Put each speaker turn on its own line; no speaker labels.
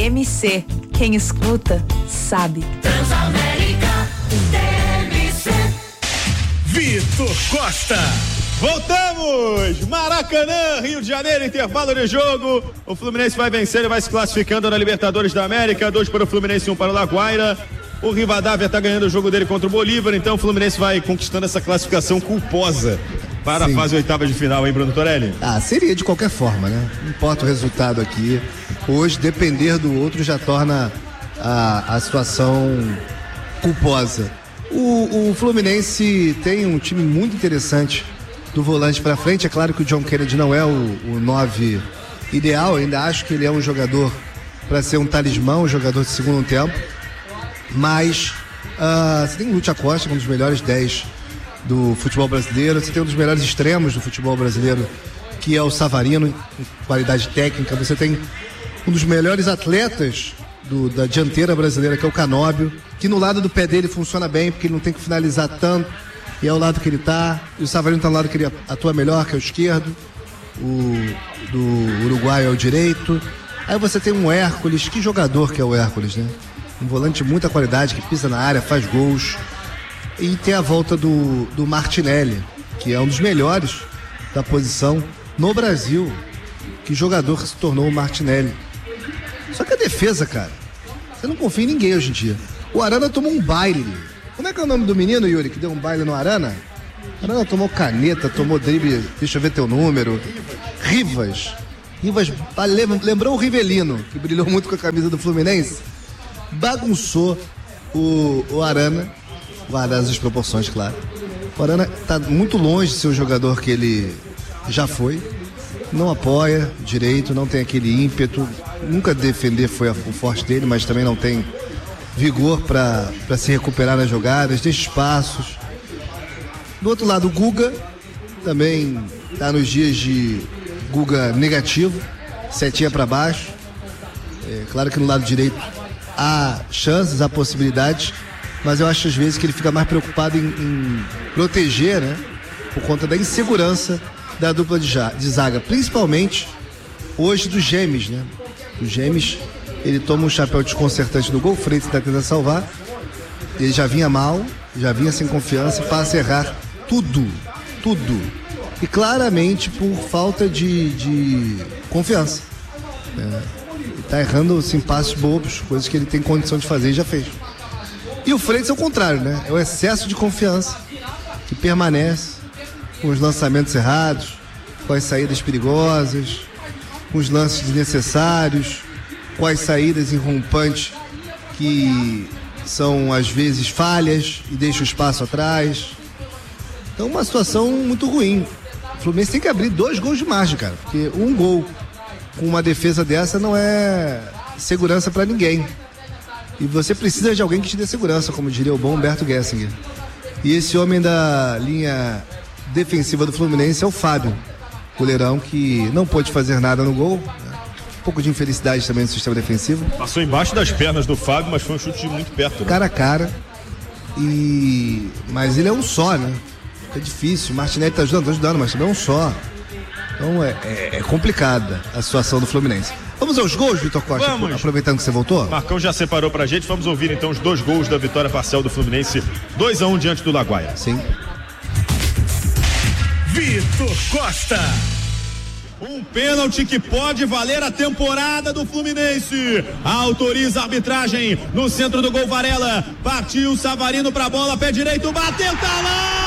TMC. Quem escuta, sabe.
Transamérica TMC.
Vitor Costa. Voltamos! Maracanã, Rio de Janeiro, intervalo de jogo. O Fluminense vai vencer e vai se classificando na Libertadores da América. 2 para o Fluminense, 1 para o Laguaira. O Rivadavia está ganhando o jogo dele contra o Bolívar, então o Fluminense vai conquistando essa classificação culposa para
Sim.
a fase oitava de final, hein, Bruno Torelli?
Seria de qualquer forma, né? Não importa o resultado aqui. Hoje, depender do outro já torna a situação culposa. O Fluminense tem um time muito interessante do volante para frente. É claro que o John Kennedy não é o 9 ideal, eu ainda acho que ele é um jogador para ser um talismã, um jogador de segundo tempo, mas você tem o Lúcio Acosta, um dos melhores 10 do futebol brasileiro, você tem um dos melhores extremos do futebol brasileiro, que é o Savarino, em qualidade técnica, você tem um dos melhores atletas da dianteira brasileira, que é o Canóbio, que no lado do pé dele funciona bem, porque ele não tem que finalizar tanto, e é o lado que ele tá, e o Savarino tá no lado que ele atua melhor, que é o esquerdo, o do Uruguai é o direito. Aí você tem um Hércules, que jogador que é o Hércules, né? Um volante de muita qualidade, que pisa na área, faz gols. E tem a volta do Martinelli, que é um dos melhores da posição no Brasil. Que jogador que se tornou o Martinelli. Só que a defesa, cara, você não confia em ninguém hoje em dia. O Arana tomou um baile. Como é que é o nome do menino, Yuri, que deu um baile no Arana? O Arana tomou caneta, tomou drible, deixa eu ver teu número. Rivas, lembrou o Rivelino, que brilhou muito com a camisa do Fluminense. Bagunçou o Arana, guardadas as proporções, claro. O Arana tá muito longe de ser o jogador que ele já foi. Não apoia direito, não tem aquele ímpeto. Nunca defender foi o forte dele, mas também não tem vigor para se recuperar nas jogadas, deixa espaços. Do outro lado, o Guga também tá nos dias de Guga negativo, setinha para baixo. É claro que no lado direito há chances, há possibilidades, mas eu acho às vezes que ele fica mais preocupado em proteger, né, por conta da insegurança da dupla de zaga, principalmente hoje dos Gêmeos, né? Os Gêmeos, ele toma um chapéu desconcertante do gol, Freitas está tentando salvar, ele já vinha mal, já vinha sem confiança e passa a errar tudo. E claramente por falta de confiança. Ele tá errando assim, passos bobos, coisas que ele tem condição de fazer e já fez. E o Freitas é o contrário, né? É o excesso de confiança que permanece, com os lançamentos errados, com as saídas perigosas, com os lances desnecessários, com as saídas irrompantes que são às vezes falhas e deixam o espaço atrás. Então uma situação muito ruim. O Fluminense tem que abrir 2 gols de margem, cara, porque um gol com uma defesa dessa não é segurança para ninguém. E você precisa de alguém que te dê segurança, como diria o bom Humberto Gessinger. E esse homem da linha defensiva do Fluminense é o Fábio, goleirão, que não pôde fazer nada no gol, né? Um pouco de infelicidade também no sistema defensivo.
Passou embaixo das pernas do Fábio, mas foi um chute muito perto, né?
Cara a cara. Mas ele é um só, né? É difícil. O Martinelli tá ajudando, mas também é um só. Então é complicada a situação do Fluminense. Vamos aos gols, Vitor Costa?
Vamos.
Aproveitando que você voltou.
Marcão já separou pra gente. Vamos ouvir então os 2 gols da vitória parcial do Fluminense. 2-1 diante do Laguaira.
Sim.
Vitor Costa. Um pênalti que pode valer a temporada do Fluminense. Autoriza a arbitragem no centro do gol Varela. Partiu Savarino pra bola, pé direito, bateu, tá lá!